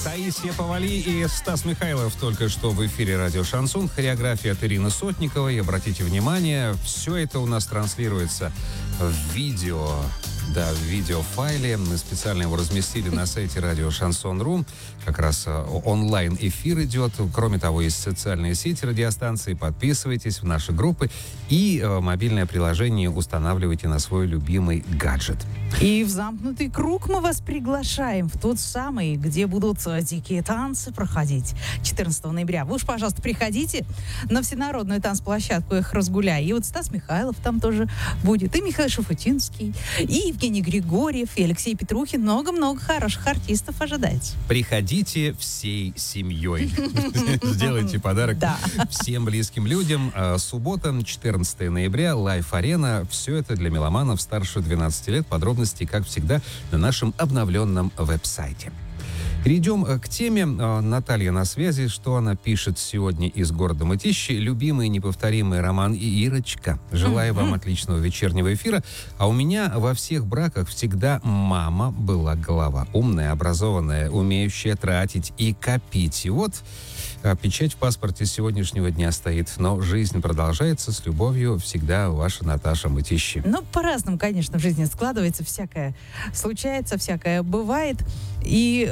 Таисия Повали и Стас Михайлов только что в эфире радио «Шансон». Хореография от Ирины Сотниковой. Обратите внимание, все это у нас транслируется в видео. Да, в видеофайле. Мы специально его разместили на сайте радио Шансон.ру. Как раз онлайн-эфир идет. Кроме того, есть социальные сети радиостанции. Подписывайтесь в наши группы. И мобильное приложение устанавливайте на свой любимый гаджет. И в замкнутый круг мы вас приглашаем в тот самый, где будут дикие танцы проходить 14 ноября. Вы уж, пожалуйста, приходите на всенародную танцплощадку «Их разгуляй». И вот Стас Михайлов там тоже будет. И Михаил Шафутинский, и Евгений Григорьев, и Алексей Петрухин. Много-много хороших артистов ожидается. Приходите всей семьей. Сделайте подарок всем близким людям. Суббота, 14 ноября, Лайф-арена. Все это для меломанов старше 12 лет. Подробности, как всегда, на нашем обновленном веб-сайте. Перейдем к теме. Наталья на связи. Что она пишет сегодня из города Мытищи? Любимый неповторимый Роман и Ирочка. Желаю вам отличного вечернего эфира. А у меня во всех браках всегда мама была голова. Умная, образованная, умеющая тратить и копить. И вот печать в паспорте сегодняшнего дня стоит. Но жизнь продолжается. С любовью всегда ваша Наташа Мытищи. Ну, по-разному, конечно, в жизни складывается. Всякое случается, всякое бывает. И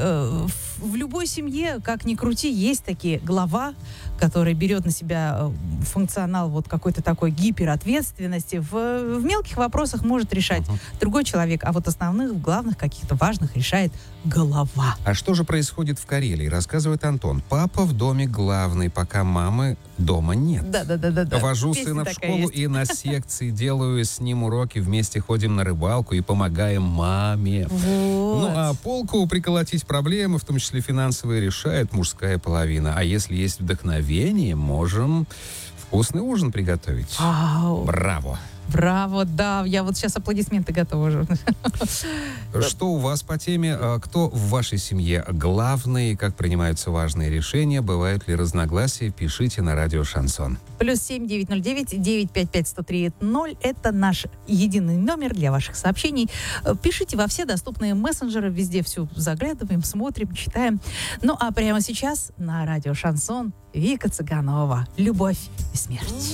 в любой семье, как ни крути, есть такие глава, который берет на себя функционал вот какой-то такой гиперответственности. В мелких вопросах может решать другой человек, а вот основных, главных, каких-то важных решает голова. А что же происходит в Карелии? Рассказывает Антон. Папа в доме главный, пока мамы дома нет. Да. Вожу сына в школу и на секции, делаю с ним уроки, вместе ходим на рыбалку и помогаем маме. Вот. Ну, а полку приколотить проблемы, в том числе финансовые, решает мужская половина. А если есть вдохновение, можем вкусный ужин приготовить. Вау. Браво, да. Я вот сейчас аплодисменты готова уже. Что у вас по теме? Кто в вашей семье главный? Как принимаются важные решения? Бывают ли разногласия? Пишите на радио «Шансон». +7 909 955 1030. Это наш единый номер для ваших сообщений. Пишите во все доступные мессенджеры. Везде все заглядываем, смотрим, читаем. Ну, а прямо сейчас на радио «Шансон» Вика Цыганова. «Любовь и смерть».